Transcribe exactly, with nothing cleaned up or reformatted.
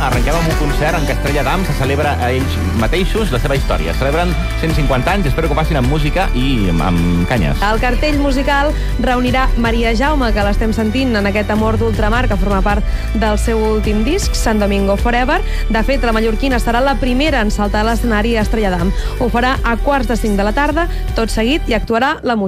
arrenquem amb un concert en què Estrella Damm se celebra a ells mateixos la seva història. Celebren cent cinquanta anys, espero que ho facin amb música i amb canyes. El cartell musical reunirà Maria Jaume, que l'estem sentint en aquest Amor d'ultramar, que forma part del seu últim disc, Sant Domingo Forever. De fet, la mallorquina serà la primera en saltar a l'escenari a Estrella Damm. Ho farà a quarts de cinc de la tarda, tot seguit, i actuarà la música.